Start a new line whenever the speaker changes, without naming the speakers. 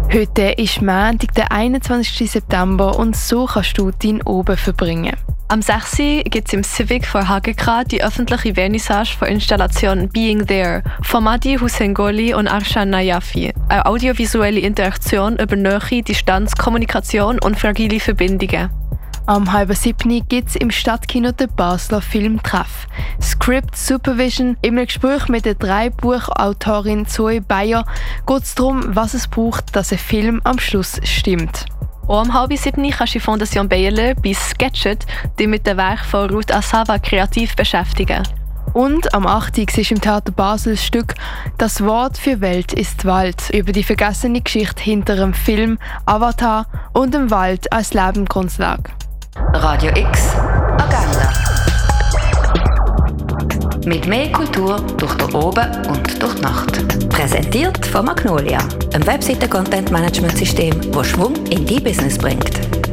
Heute ist Montag, der 21. September und so kannst du deinen Abend verbringen.
Am 6. gibt es im Civic vor HGK die öffentliche Vernissage der Installation Being There von Madi Hussein-Goli und Arshan Najafi. Eine audiovisuelle Interaktion über Nähe, Distanz, Kommunikation und fragile Verbindungen.
Am 6:30 gibt es im Stadtkino den Basler Filmtreff. Script Supervision. Im Gespräch mit der 3-Buchautorin Zoe Bayer geht es darum, was es braucht, dass ein Film am Schluss stimmt.
Und um 6:30 kannst du die Fondation Bayerle bei Sketchet dich mit dem Werk von Ruth Asava kreativ beschäftigen.
Und am 8. ist im Theater Basel das Stück «Das Wort für Welt ist Wald» über die vergessene Geschichte hinter dem Film «Avatar» und dem Wald als Lebensgrundlage.
Radio X Agenda. Mit mehr Kultur durch den Oben und durch die Nacht. Präsentiert von Magnolia, einem Webseiten-Content-Management-System, das Schwung in dein Business bringt.